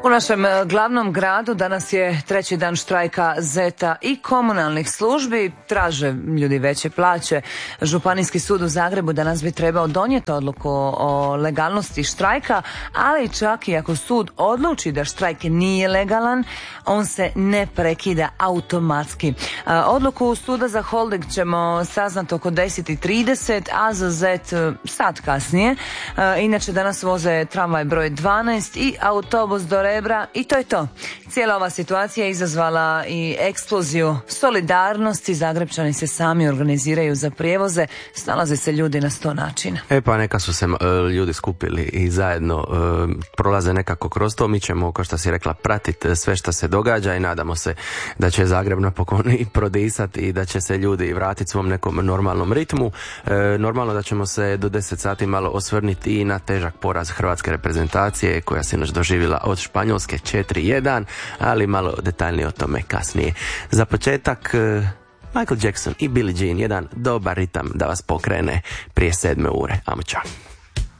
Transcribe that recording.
U našem glavnom gradu danas je treći dan štrajka ZET-a i komunalnih službi. Traže ljudi veće plaće. Županijski sud u Zagrebu danas bi trebao donijeti odluku o legalnosti štrajka, ali čak i ako sud odluči da štrajk nije legalan, on se ne prekida automatski. Odluku suda za Holding ćemo saznati oko 10:30, a za ZET sat kasnije. Inače danas voze tramvaj broj 12 i autobus do Rebra i to je to. Cijela ova situacija je izazvala i eksploziju solidarnosti. Zagrepčani se sami organiziraju za prijevoze, snalaze se ljudi na 100 načina. Pa neka su se ljudi skupili i zajedno prolaze nekako kroz to. Mi ćemo, kao što si rekla, pratiti sve što se događa i nadamo se da će Zagreb napokon i prodisati i da će se ljudi vratiti svom nekom normalnom ritmu. Normalno da ćemo se do 10 sati malo osvrniti i na težak poraz hrvatske reprezentacije koja se doživjela od Španjolske 4:1, ali malo detaljnije o tome kasnije. Za početak Michael Jackson i Billie Jean, jedan dobar ritam da vas pokrene prije 7 ure. Amo čao.